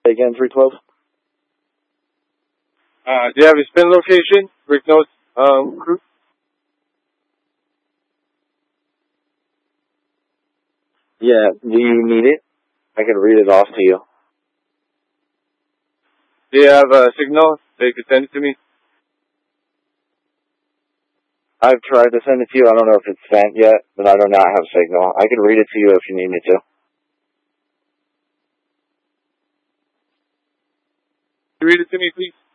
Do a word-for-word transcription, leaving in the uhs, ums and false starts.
Again, three twelve. Uh, do you have a spin location? Rick Notes, um, crew? Yeah, do you need it? I can read it off to you. Do you have a signal that you could send it to me? I've tried to send it to you. I don't know if it's sent yet, but I do not have signal. I can read it to you if you need me to. Can you read it to me, please?